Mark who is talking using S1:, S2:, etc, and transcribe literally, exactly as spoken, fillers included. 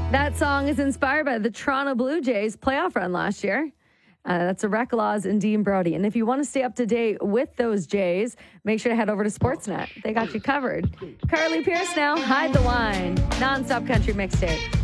S1: That song is inspired by the Toronto Blue Jays playoff run last year. Uh, that's Iraq Laws and Dean Brody. And if you want to stay up to date with those Jays, make sure to head over to Sportsnet. They got you covered. Carly Pierce now, Hide the Wine, non-stop country mixtape.